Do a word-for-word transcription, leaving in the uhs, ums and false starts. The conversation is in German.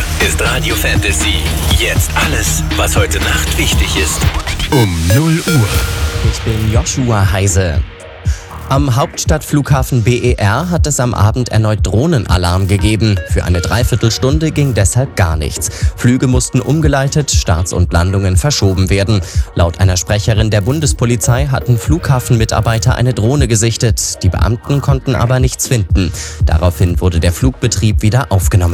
ist Radio Fantasy. Jetzt alles, was heute Nacht wichtig ist. Um null Uhr. Ich bin Joshua Heise. Am Hauptstadtflughafen B E R hat es am Abend erneut Drohnenalarm gegeben. Für eine Dreiviertelstunde ging deshalb gar nichts. Flüge mussten umgeleitet, Starts und Landungen verschoben werden. Laut einer Sprecherin der Bundespolizei hatten Flughafenmitarbeiter eine Drohne gesichtet. Die Beamten konnten aber nichts finden. Daraufhin wurde der Flugbetrieb wieder aufgenommen.